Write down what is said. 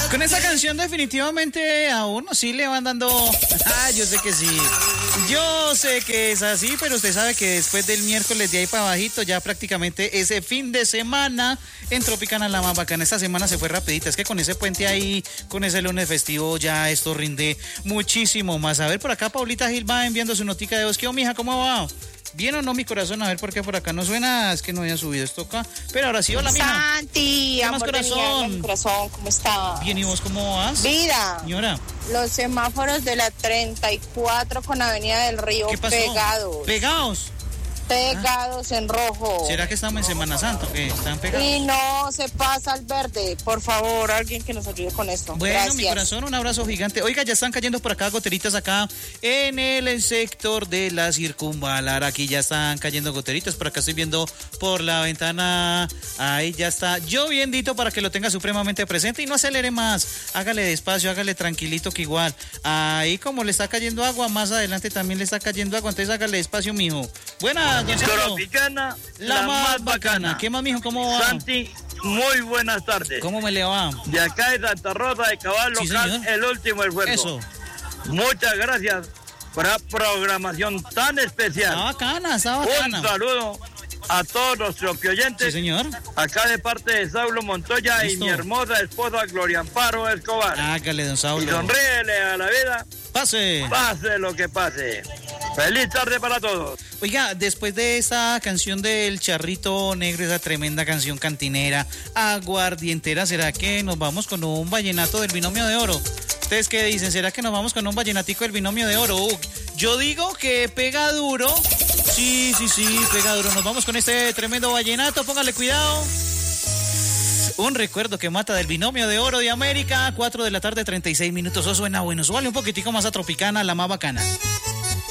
Con esta canción definitivamente a uno sí le van dando... yo sé que sí. Yo sé que es así, pero usted sabe que después del miércoles de ahí para abajito, ya prácticamente ese fin de semana en Tropicana la más bacana. Esta semana se fue rapidita. Es que con ese puente ahí, con ese lunes festivo, ya esto rinde muchísimo más. A ver, por acá Paulita Gil va enviando su notica de voz. ¿Qué, mija? ¿Cómo va? ¿Bien o no, mi corazón? A ver, ¿por qué por acá no suena? Es que no había subido esto acá. Pero ahora sí, hola, mija. Santi, ¿Qué más, corazón? Corazón, ¿cómo está? Bien, ¿y vos cómo vas? Vida. Señora. Los semáforos de la 34 con Avenida del Río ¿Qué pasó? pegados. ¿Pegados? Pegados en rojo. ¿Será que estamos en Semana Santa o qué? ¿Están pegados? Y no se pasa al verde. Por favor, alguien que nos ayude con esto. Bueno, gracias. mi corazón, un abrazo gigante. Oiga, ya están cayendo por acá goteritas acá en el sector de la Circunvalar. Aquí ya están cayendo goteritas. Por acá estoy viendo por la ventana. Ahí ya está lloviendito para que lo tenga supremamente presente y no acelere más. Hágale despacio, hágale tranquilito que igual. Ahí como le está cayendo agua, más adelante también le está cayendo agua. Entonces hágale despacio, mijo. Buenas, Tropicana, la más bacana. ¿Qué más, mijo? ¿Cómo va? Santi, muy buenas tardes. ¿Cómo me le va? De acá de Santa Rosa de Cabal Local, señor. el último esfuerzo. Eso. Muchas gracias por la programación tan especial. Está bacana, está bacana. Un saludo a todos nuestros oyentes. Sí, señor. Acá de parte de Saulo Montoya. Listo. Y mi hermosa esposa Gloria Amparo Escobar. Hágale, don Y Saulo. sonríele a la vida. Pase. Pase lo que pase. Feliz tarde para todos. Oiga, después de esa canción del Charrito Negro, esa tremenda canción cantinera, aguardientera, ¿será que nos vamos con un vallenato del Binomio de Oro? ¿Ustedes qué dicen? ¿Será que nos vamos con un vallenatico del Binomio de Oro? Yo digo que pega duro. Sí, pega duro. Nos vamos con este tremendo vallenato, póngale cuidado. Un recuerdo que mata del Binomio de Oro de América, 4 de la tarde, 36 minutos. Eso suena bueno. Súbale un poquitico más a Tropicana, la más bacana.